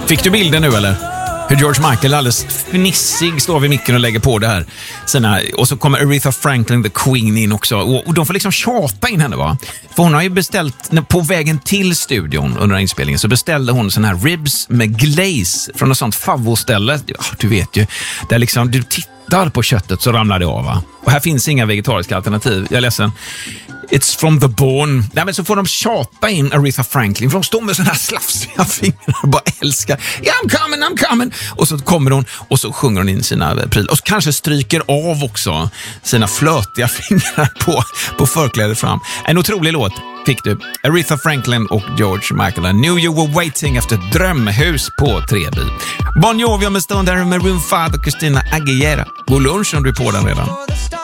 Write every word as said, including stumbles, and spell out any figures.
Fick du bilden nu eller? Hur George Michael alldeles fnissig står vid micken och lägger på det här. Sina, och så kommer Aretha Franklin, the Queen, in också. Och, och de får liksom tjata in henne, va? För hon har ju beställt, på vägen till studion under inspelningen så beställde hon sån här ribs med glaze från något sånt favvoställe. Ja, du vet ju, där liksom du tittar på köttet så ramlar det av, va? Och här finns inga vegetariska alternativ. Jag är ledsen. It's from the bone. Nej, men så får de tjata in Aretha Franklin, för de står med sådana här slafsiga fingrar och bara älskar. Yeah, I'm coming, I'm coming. Och så kommer hon och så sjunger hon in sina prylar. Och så kanske stryker av också sina flötiga fingrar på, på förklädet fram. En otrolig låt fick du. Aretha Franklin och George Michael. I knew you were waiting efter drömhus på Treby. Bon Jovi om en stund här med Maroon five och Christina Aguilera. God lunch om du är på den redan.